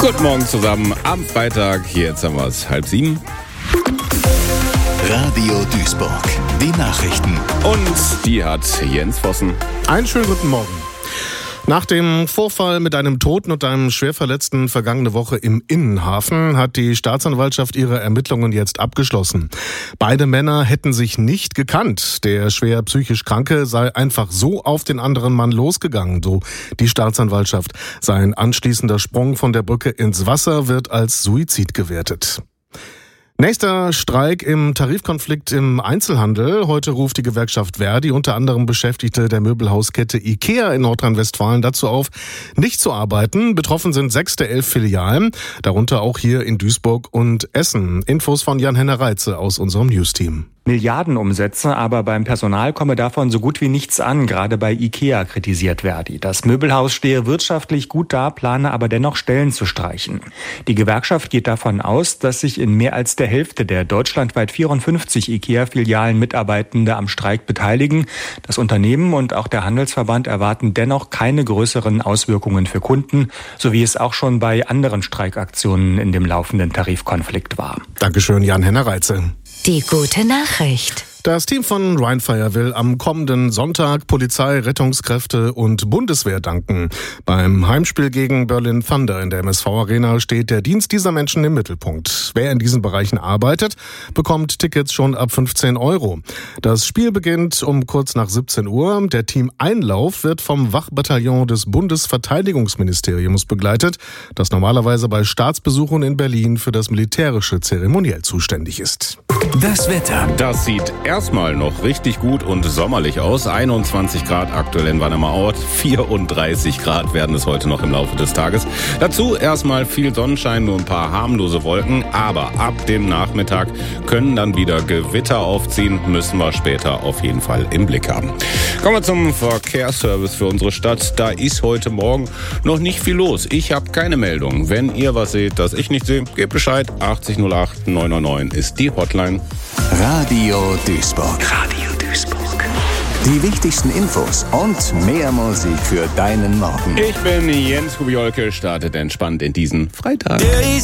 Guten Morgen zusammen am Freitag. Jetzt haben wir es 6:30. Radio Duisburg, die Nachrichten. Und die hat Jens Vossen. Einen schönen guten Morgen. Nach dem Vorfall mit einem Toten und einem Schwerverletzten vergangene Woche im Innenhafen hat die Staatsanwaltschaft ihre Ermittlungen jetzt abgeschlossen. Beide Männer hätten sich nicht gekannt. Der schwer psychisch Kranke sei einfach so auf den anderen Mann losgegangen, so die Staatsanwaltschaft. Sein anschließender Sprung von der Brücke ins Wasser wird als Suizid gewertet. Nächster Streik im Tarifkonflikt im Einzelhandel. Heute ruft die Gewerkschaft Verdi unter anderem Beschäftigte der Möbelhauskette IKEA in Nordrhein-Westfalen dazu auf, nicht zu arbeiten. Betroffen sind 6 der 11 Filialen, darunter auch hier in Duisburg und Essen. Infos von Jan-Henner Reitze aus unserem Newsteam. Milliardenumsätze, aber beim Personal komme davon so gut wie nichts an, gerade bei IKEA, kritisiert Verdi. Das Möbelhaus stehe wirtschaftlich gut da, plane aber dennoch Stellen zu streichen. Die Gewerkschaft geht davon aus, dass sich in mehr als der Hälfte der deutschlandweit 54 IKEA-Filialen Mitarbeitende am Streik beteiligen. Das Unternehmen und auch der Handelsverband erwarten dennoch keine größeren Auswirkungen für Kunden, so wie es auch schon bei anderen Streikaktionen in dem laufenden Tarifkonflikt war. Dankeschön, Jan-Henner Reitze. Die gute Nachricht. Das Team von Rheinfire will am kommenden Sonntag Polizei, Rettungskräfte und Bundeswehr danken. Beim Heimspiel gegen Berlin Thunder in der MSV-Arena steht der Dienst dieser Menschen im Mittelpunkt. Wer in diesen Bereichen arbeitet, bekommt Tickets schon ab 15 €. Das Spiel beginnt um kurz nach 17 Uhr. Der Team-Einlauf wird vom Wachbataillon des Bundesverteidigungsministeriums begleitet, das normalerweise bei Staatsbesuchen in Berlin für das militärische Zeremoniell zuständig ist. Das Wetter. Das sieht erstmal noch richtig gut und sommerlich aus. 21 Grad aktuell in Wannermarort. 34 Grad werden es heute noch im Laufe des Tages. Dazu erstmal viel Sonnenschein, nur ein paar harmlose Wolken. Aber ab dem Nachmittag können dann wieder Gewitter aufziehen. Müssen wir später auf jeden Fall im Blick haben. Kommen wir zum Verkehrsservice für unsere Stadt. Da ist heute Morgen noch nicht viel los. Ich habe keine Meldung. Wenn ihr was seht, das ich nicht sehe, gebt Bescheid. 80 08 999 ist die Hotline. Radio Duisburg. Radio Duisburg. Die wichtigsten Infos und mehr Musik für deinen Morgen. Ich bin Jens Kubiolke, startet entspannt in diesen Freitag.